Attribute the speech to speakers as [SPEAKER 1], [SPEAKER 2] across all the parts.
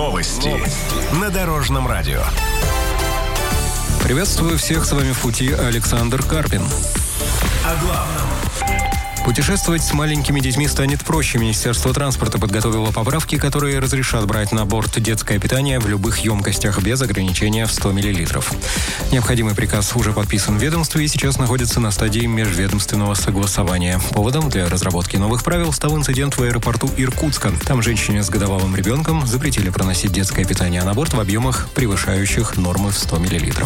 [SPEAKER 1] Новости на Дорожном радио.
[SPEAKER 2] Приветствую всех, с вами в пути Александр Карпин.
[SPEAKER 1] О главном.
[SPEAKER 2] Путешествовать с маленькими детьми станет проще. Министерство транспорта подготовило поправки, которые разрешат брать на борт детское питание в любых емкостях без ограничения в 100 мл. Необходимый приказ уже подписан в ведомстве и сейчас находится на стадии межведомственного согласования. Поводом для разработки новых правил стал инцидент в аэропорту Иркутска. Там женщине с годовалым ребенком запретили проносить детское питание на борт в объемах, превышающих нормы в 100 мл.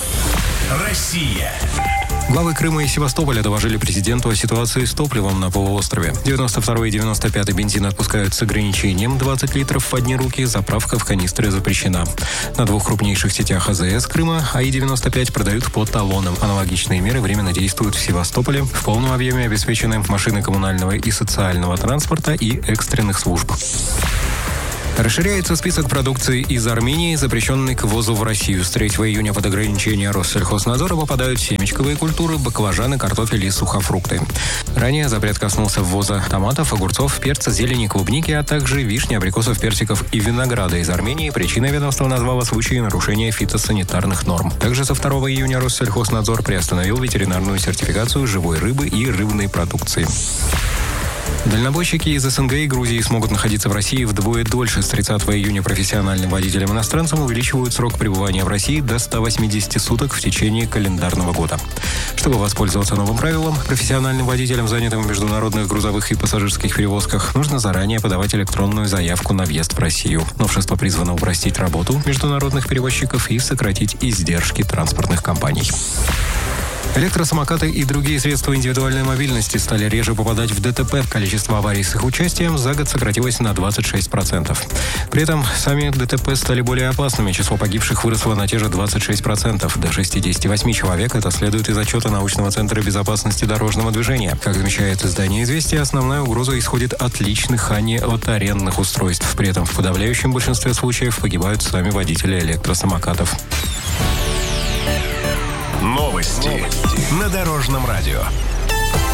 [SPEAKER 1] Россия.
[SPEAKER 2] Главы Крыма и Севастополя доложили президенту о ситуации с топливом на полуострове. 92 и 95 бензин отпускают с ограничением 20 литров в одни руки, заправка в канистры запрещена. На двух крупнейших сетях АЗС Крыма АИ-95 продают по талонам. Аналогичные меры временно действуют в Севастополе. В полном объеме обеспечены машины коммунального и социального транспорта и экстренных служб. Расширяется список продукции из Армении, запрещенной к ввозу в Россию. С 3 июня под ограничение Россельхознадзора попадают семечковые культуры, баклажаны, картофель и сухофрукты. Ранее запрет коснулся ввоза томатов, огурцов, перца, зелени, клубники, а также вишни, абрикосов, персиков и винограда из Армении. Причиной ведомство назвало случаи нарушения фитосанитарных норм. Также со 2 июня Россельхознадзор приостановил ветеринарную сертификацию живой рыбы и рыбной продукции. Дальнобойщики из СНГ и Грузии смогут находиться в России вдвое дольше. С 30 июня профессиональным водителям-иностранцам увеличивают срок пребывания в России до 180 суток в течение календарного года. Чтобы воспользоваться новым правилом, профессиональным водителям, занятым в международных грузовых и пассажирских перевозках, нужно заранее подавать электронную заявку на въезд в Россию. Новшество призвано упростить работу международных перевозчиков и сократить издержки транспортных компаний. Электросамокаты и другие средства индивидуальной мобильности стали реже попадать в ДТП. Количество аварий с их участием за год сократилось на 26%. При этом сами ДТП стали более опасными. Число погибших выросло на те же 26%, до 68 человек. Это следует из отчета Научного центра безопасности дорожного движения. Как замечает издание «Известия», основная угроза исходит от личных, а не от арендных устройств. При этом в подавляющем большинстве случаев погибают сами водители электросамокатов.
[SPEAKER 1] Новости на Дорожном радио.